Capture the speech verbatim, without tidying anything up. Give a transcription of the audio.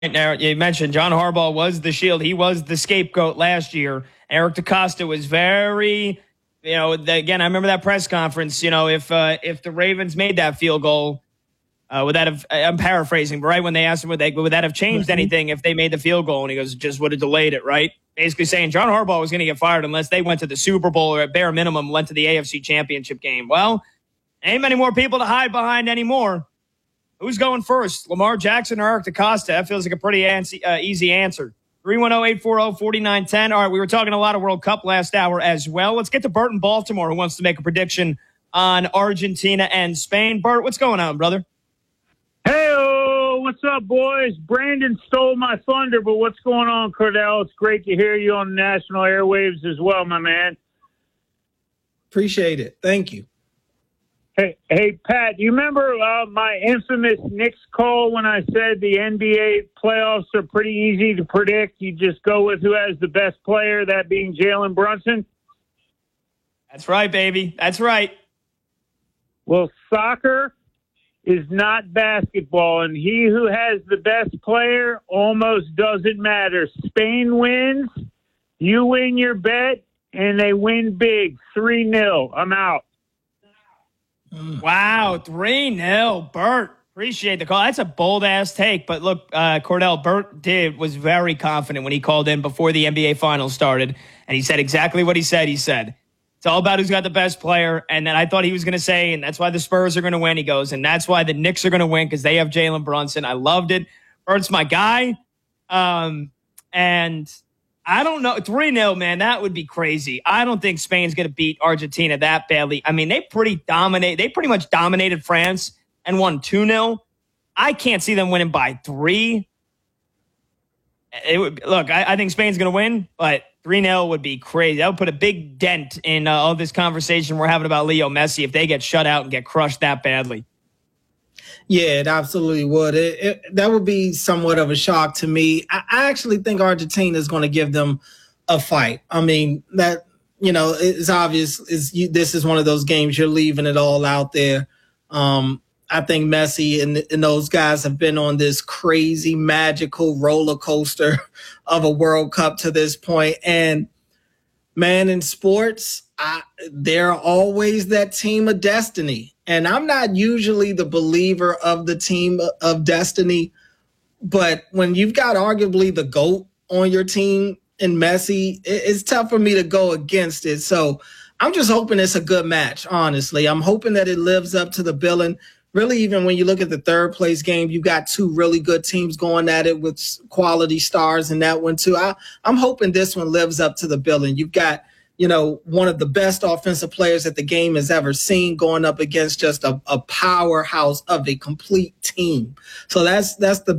Now, you mentioned John Harbaugh was the shield. He was the scapegoat last year. Eric DeCosta was very, you know, the, again, I remember that press conference. You know, if uh, if the Ravens made that field goal, uh, would that have, I'm paraphrasing, but right when they asked him, would, they, would that have changed Mm-hmm. anything if they made the field goal? And he goes, just would have delayed it, right? Basically saying John Harbaugh was going to get fired unless they went to the Super Bowl or at bare minimum went to the A F C Championship game. Well, ain't many more people to hide behind anymore. Who's going first, Lamar Jackson or Eric DeCosta? That feels like a pretty ansy, uh, easy answer. three one zero, eight four zero, four nine one zero. All right, we were talking a lot of World Cup last hour as well. Let's get to Bert in Baltimore, who wants to make a prediction on Argentina and Spain. Bert, what's going on, brother? Hey, what's up, boys? Brandon stole my thunder, but what's going on, Cordell? It's great to hear you on the national airwaves as well, my man. Appreciate it. Thank you. Hey, hey, Pat, do you remember uh, my infamous Knicks call when I said the N B A playoffs are pretty easy to predict? You just go with who has the best player, that being Jalen Brunson? That's right, baby. That's right. Well, soccer is not basketball, and he who has the best player almost doesn't matter. Spain wins, you win your bet, and they win big, three nil. I'm out. Wow, three nil. Bert, appreciate the call. That's a bold-ass take. But look, uh, Cordell, Bert did was very confident when he called in before the N B A Finals started, and he said exactly what he said. He said, it's all about who's got the best player. And then I thought he was going to say, and that's why the Spurs are going to win. He goes, and that's why the Knicks are going to win because they have Jalen Brunson. I loved it. Bert's my guy. Um, and I don't know. three nil, man, that would be crazy. I don't think Spain's going to beat Argentina that badly. I mean, they pretty dominate. They pretty much dominated France and won two nil. I can't see them winning by three. It would look, I, I think Spain's going to win, but three nil would be crazy. That would put a big dent in uh, all this conversation we're having about Leo Messi if they get shut out and get crushed that badly. Yeah, it absolutely would. It, it, that would be somewhat of a shock to me. I, I actually think Argentina is going to give them a fight. I mean, that, you know, it's obvious. Is you, this is one of those games you're leaving it all out there. Um, I think Messi and, and those guys have been on this crazy, magical roller coaster of a World Cup to this point. And, man, in sports, I, they're always that team of destiny. And I'm not usually the believer of the team of destiny, but when you've got arguably the GOAT on your team in Messi, it's tough for me to go against it. So I'm just hoping it's a good match, honestly. I'm hoping that it lives up to the billing. Really, even when you look at the third place game, you got two really good teams going at it with quality stars in that one too. I, I'm hoping this one lives up to the billing. You've got, you know, one of the best offensive players that the game has ever seen going up against just a, a powerhouse of a complete team. So that's that's the